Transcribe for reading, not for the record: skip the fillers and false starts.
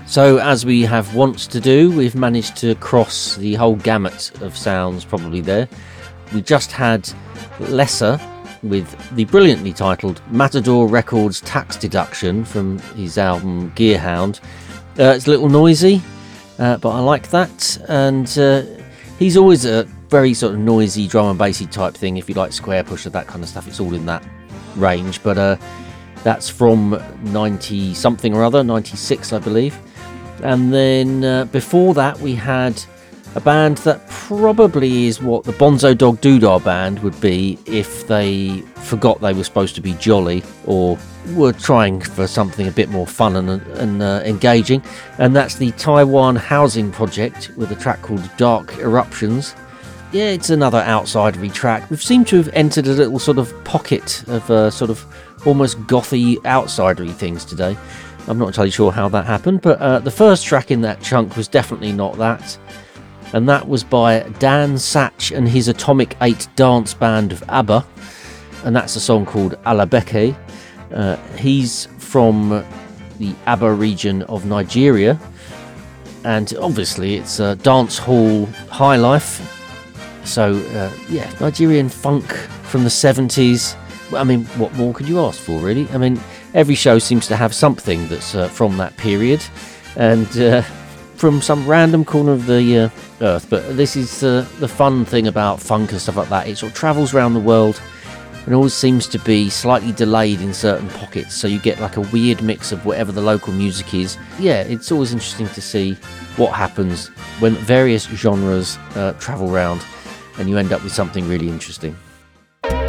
So, as we have wants to do, we've managed to cross the whole gamut of sounds probably there. We just had Lesser with the brilliantly titled Matador Records Tax Deduction from his album Gearhound. It's a little noisy, but I like that. And he's always a very sort of noisy drum and bassy type thing. If you like Squarepusher, that kind of stuff, it's all in that range. But that's from 90 something or other, 96 I believe. And then before that we had a band that probably is what the Bonzo Dog Doodah band would be if they forgot they were supposed to be jolly or were trying for something a bit more fun and engaging. And that's the Taiwan Housing Project with a track called Dark Eruptions. Yeah, it's another outsidery track. We've seemed to have entered a little sort of pocket of sort of almost gothy outsidery things today. I'm not entirely sure how that happened, but the first track in that chunk was definitely not that. And that was by Dan Satch and his Atomic 8 dance band of ABBA. And that's a song called Alabeke. He's from the ABBA region of Nigeria. And obviously it's a dance hall high life. So, Nigerian funk from the 70s. I mean, what more could you ask for, really? I mean, every show seems to have something that's from that period and from some random corner of the earth. But this is the fun thing about funk and stuff like that. It sort of travels around the world and always seems to be slightly delayed in certain pockets. So you get like a weird mix of whatever the local music is. Yeah, it's always interesting to see what happens when various genres travel around and you end up with something really interesting.